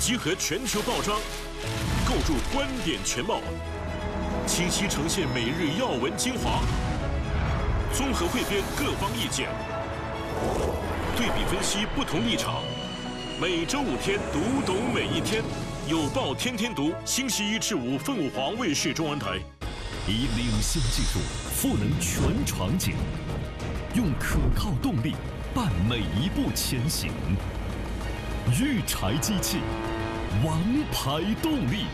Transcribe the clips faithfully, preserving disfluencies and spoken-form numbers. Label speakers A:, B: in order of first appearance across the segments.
A: 集合全球报章，构筑观点全貌，清晰呈现每日要闻精华，综合汇编各方意见，对比分析不同立场。每周五天，读懂每一天。有报天天读，星期一至五，凤凰卫视中文台。
B: 以领先技术赋能全场景，用可靠动力伴每一步前行。育柴机器，王牌动力。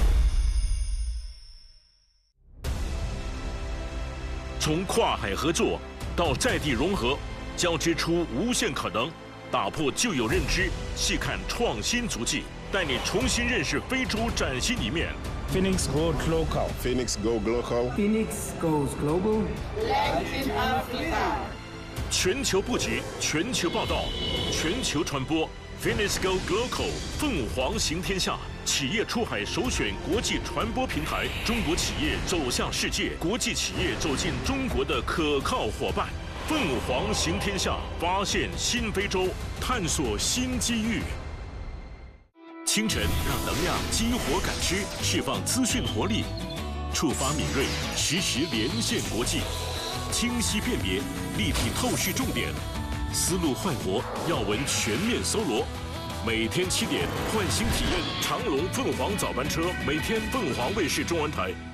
A: 从跨海合作到在地融合，交织出无限可能，打破旧有认知，细看创新足迹，带你重新认识非洲崭新一面。
C: Phoenix goes local.
D: Phoenix go local.
E: Phoenix goes global.
F: Latin Africa.
A: 全球布局，全球报道，全球传播。Phoenix go local， 凤凰行天下，企业出海首选国际传播平台，中国企业走向世界，国际企业走进中国的可靠伙伴。凤凰行天下，发现新非洲，探索新机遇。清晨让能量激活感知，释放资讯活力，触发敏锐，实时连线国际，清晰辨别，立体透视重点，思路焕活，要闻全面搜罗。每天七点，唤醒体验长隆凤凰早班车，每天凤凰卫视中文台。